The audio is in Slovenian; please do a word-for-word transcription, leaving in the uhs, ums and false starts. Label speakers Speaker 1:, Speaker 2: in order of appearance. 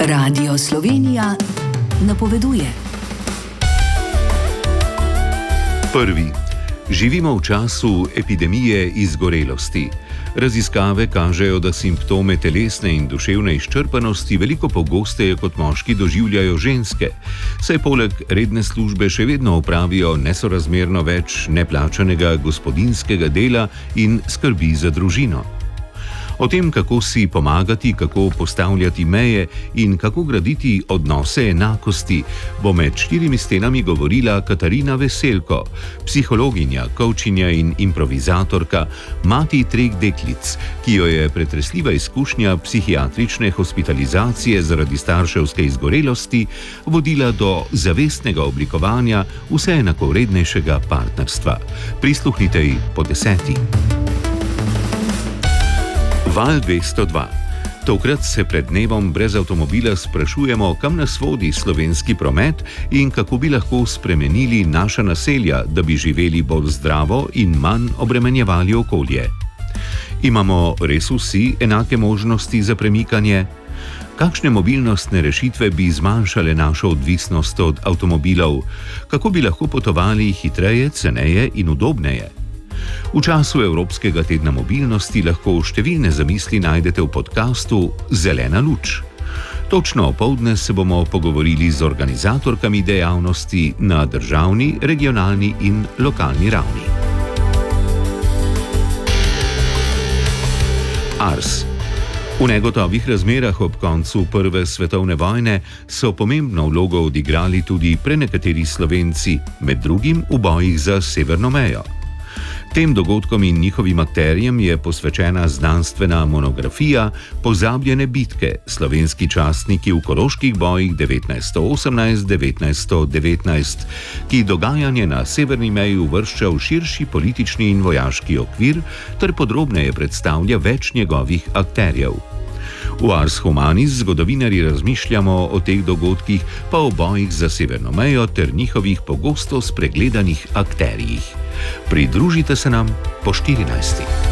Speaker 1: Radio Slovenija napoveduje.
Speaker 2: Prvi. Živimo v času epidemije izgorelosti. Raziskave kažejo, da simptome telesne in duševne izčrpanosti veliko pogosteje kot moški doživljajo ženske, saj poleg redne službe še vedno opravijo nesorazmerno več neplačanega gospodinjskega dela in skrbi za družino. O tem, kako si pomagati, kako postavljati meje in kako graditi odnose enakosti, bo med štirimi stenami govorila Katarina Veselko, psihologinja, kovčinja in improvizatorka, mati treh deklic, ki jo je pretresljiva izkušnja psihiatrične hospitalizacije zaradi starševske izgorelosti vodila do zavestnega oblikovanja vse enakovrednejšega partnerstva. Prisluhnite ji po deseti. Val dvesto dva. Tokrat se pred dnevom brez avtomobila sprašujemo, kam nas vodi slovenski promet in kako bi lahko spremenili naša naselja, da bi živeli bolj zdravo in manj obremenjevali okolje. Imamo res vsi enake možnosti za premikanje? Kakšne mobilnostne rešitve bi zmanjšale našo odvisnost od avtomobilov? Kako bi lahko potovali hitreje, ceneje in udobneje? V času Evropskega tedna mobilnosti lahko številne zamisli najdete v podkastu Zelena luč. Točno opoldne se bomo pogovorili z organizatorkami dejavnosti na državni, regionalni in lokalni ravni. Ars. V negotovih razmerah ob koncu Prve svetovne vojne so pomembno vlogo odigrali tudi prenekateri Slovenci, med drugim v bojih za severno mejo. Tem dogodkom in njihovim akterjem je posvečena znanstvena monografija Pozabljene bitke, slovenski častniki v koroških bojih devetnajststo osemnajst do devetnajststo devetnajst, ki dogajanje na severni meji uvršča v širši politični in vojaški okvir ter podrobneje predstavlja več njegovih akterjev. V Ars Humanis zgodovinarji razmišljamo o teh dogodkih, pa o bojih za severno mejo ter njihovih pogosto spregledanih akterjih. Pridružite se nam po štirinajsti.